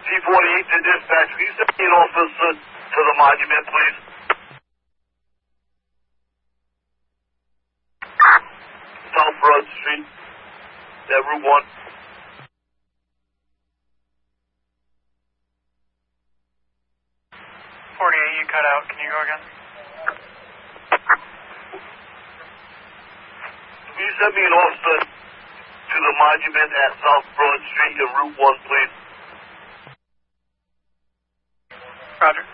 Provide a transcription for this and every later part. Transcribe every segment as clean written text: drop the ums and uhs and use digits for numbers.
T-48 to dispatch. Can you send me an officer to the monument, please? South Broad Street. That Route 1. 48, you cut out. Can you go again? Can you send me an officer to the monument at South Broad Street and Route 1, please? Roger.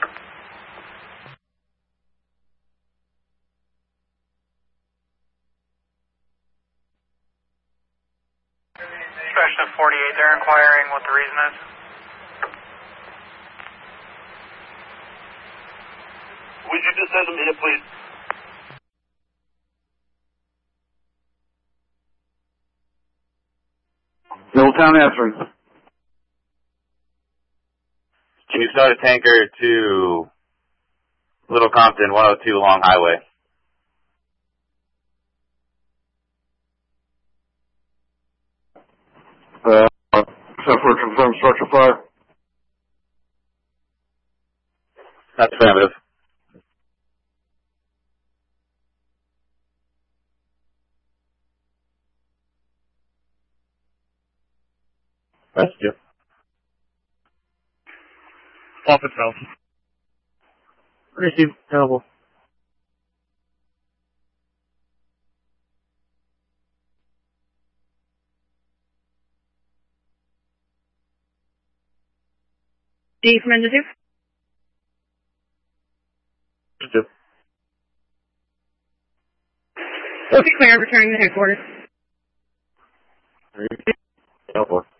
Expression of 48, they're inquiring what the reason is. Would you just send them here, please? Middletown answering. Can you start a tanker to Little Compton, 102 Long Highway? Except for confirmed structure fire. That's affirmative. That's you. Off itself. Receive. Available. D from End 2. Okay, clear. Returning to headquarters. Airport.